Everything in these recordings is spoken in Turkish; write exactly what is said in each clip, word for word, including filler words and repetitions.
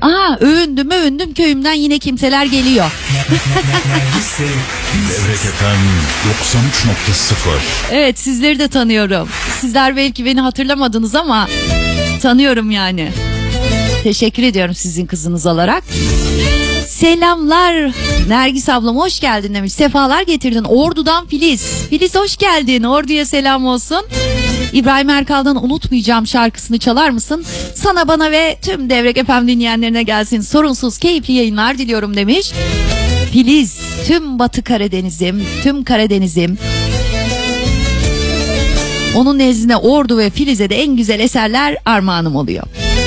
Aha, övündüm övündüm köyümden yine kimseler geliyor. Levrek F M doksan üç nokta sıfır. Evet, sizleri de tanıyorum. Sizler belki beni hatırlamadınız ama tanıyorum yani. Teşekkür ediyorum sizin kızınız olarak. Selamlar. Nergis ablam hoş geldin demiş. Sefalar getirdin. Ordu'dan Filiz. Filiz hoş geldin. Ordu'ya selam olsun. İbrahim Erkal'dan Unutmayacağım şarkısını çalar mısın? Sana, bana ve tüm Devrek F M dinleyenlerine gelsin. Sorunsuz keyifli yayınlar diliyorum demiş. Filiz, tüm Batı Karadeniz'im, tüm Karadeniz'im. Onun nezdine Ordu ve Filiz'e de en güzel eserler armağanım oluyor.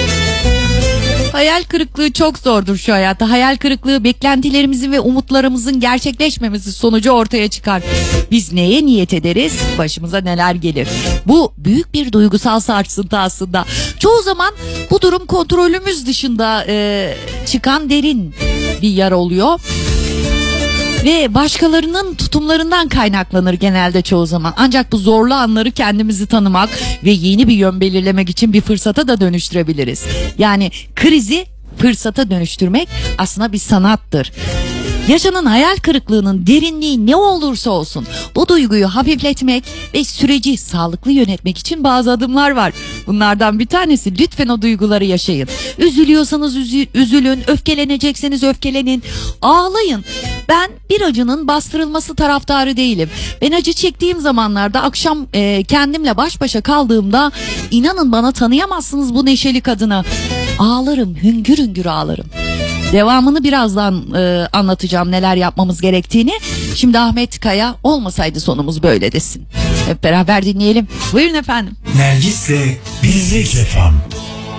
Hayal kırıklığı çok zordur şu hayatta. Hayal kırıklığı beklentilerimizin ve umutlarımızın gerçekleşmemesi sonucu ortaya çıkar. Biz neye niyet ederiz? Başımıza neler gelir? Bu büyük bir duygusal sarsıntı aslında. Çoğu zaman bu durum kontrolümüz dışında e, çıkan derin bir yara oluyor. Ve başkalarının tutumlarından kaynaklanır genelde çoğu zaman. Ancak bu zorlu anları kendimizi tanımak ve yeni bir yön belirlemek için bir fırsata da dönüştürebiliriz. Yani krizi fırsata dönüştürmek aslında bir sanattır. Yaşanan hayal kırıklığının derinliği ne olursa olsun bu duyguyu hafifletmek ve süreci sağlıklı yönetmek için bazı adımlar var. Bunlardan bir tanesi, lütfen o duyguları yaşayın. Üzülüyorsanız üzü, üzülün, öfkelenecekseniz öfkelenin, ağlayın. Ben bir acının bastırılması taraftarı değilim. Ben acı çektiğim zamanlarda akşam e, kendimle baş başa kaldığımda inanın bana tanıyamazsınız bu neşeli kadını. Ağlarım, hüngür hüngür ağlarım. Devamını birazdan e, anlatacağım neler yapmamız gerektiğini. Şimdi Ahmet Kaya olmasaydı sonumuz böyle desin. Hep beraber dinleyelim. Buyurun efendim. Nergis'le Devrek F M.